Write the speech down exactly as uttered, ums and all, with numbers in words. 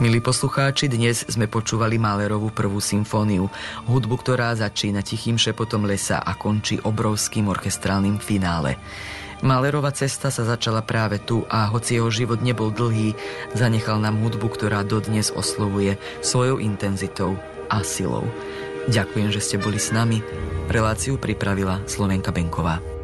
Milí poslucháči, dnes sme počúvali Mahlerovú prvú symfóniu, hudbu, ktorá začína tichým šepotom lesa a končí obrovským orchestrálnym finále. Mahlerova cesta sa začala práve tu a hoci jeho život nebol dlhý, zanechal nám hudbu, ktorá dodnes oslovuje svojou intenzitou a silou. Ďakujem, že ste boli s nami. Reláciu pripravila Slovenka Benková.